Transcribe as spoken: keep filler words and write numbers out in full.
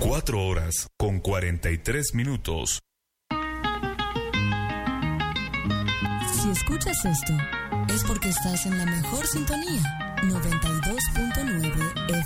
Cuatro horas con cuarenta y tres minutos. Si escuchas esto, es porque estás en la mejor sintonía, noventa y dos punto nueve F M.